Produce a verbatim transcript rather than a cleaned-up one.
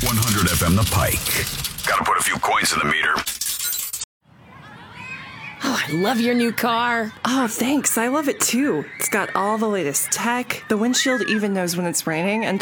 one hundred F M The Pike. Gotta put a few coins in the meter. Oh, I love your new car. Oh, thanks. I love it too. It's got all the latest tech. The windshield even knows when it's raining, and